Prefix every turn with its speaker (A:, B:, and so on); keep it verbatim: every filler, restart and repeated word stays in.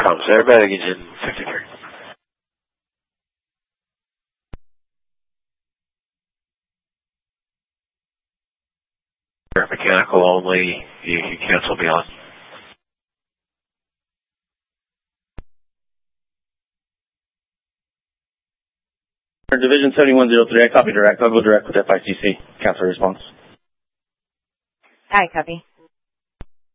A: Comms Air, baggage in fifty-three. Mechanical only, you can cancel beyond.
B: Division seventy-one oh three, I copy direct. I'll go direct with F I C C. Cancel response.
C: I copy.